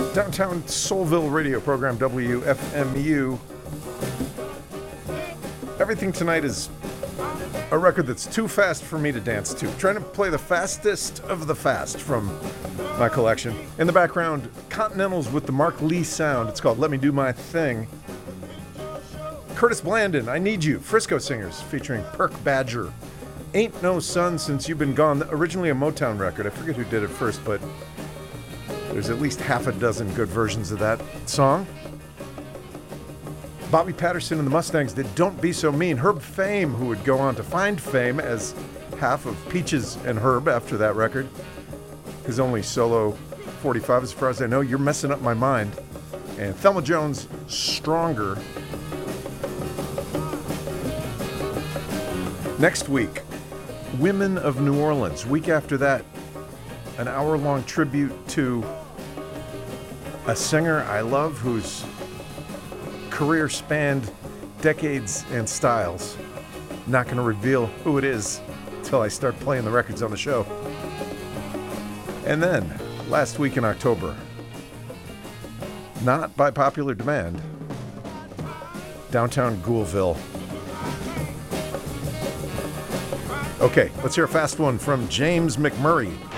Downtown Soulville radio program, WFMU. Everything tonight is a record that's too fast for me to dance to. Trying to play the fastest of the fast from my collection. In the background, Continentals with the Mark Lee sound. It's called Let Me Do My Thing. Curtis Blandon, I Need You. Frisco Singers featuring Perk Badger. Ain't No Sun Since You've Been Gone. Originally a Motown record. I forget who did it first, but there's at least half a dozen good versions of that song. Bobby Patterson and the Mustangs did Don't Be So Mean. Herb Fame, who would go on to find fame as half of Peaches and Herb after that record. His only solo 45, as far as I know. You're Messing Up My Mind. And Thelma Jones, Stronger. Next week, Women of New Orleans. Week after that, an hour-long tribute to a singer I love whose career spanned decades and styles. Not going to reveal who it is until I start playing the records on the show. And then, last week in October, not by popular demand, Downtown Ghoulville. Okay, let's hear a fast one from James McMurray.